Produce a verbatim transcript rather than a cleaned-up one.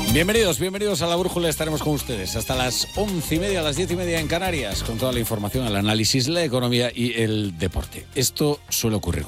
Bienvenidos, bienvenidos a La Brújula. Estaremos con ustedes hasta las once y media, a las diez y media en Canarias, con toda la información, el análisis, la economía y el deporte. Esto suele ocurrir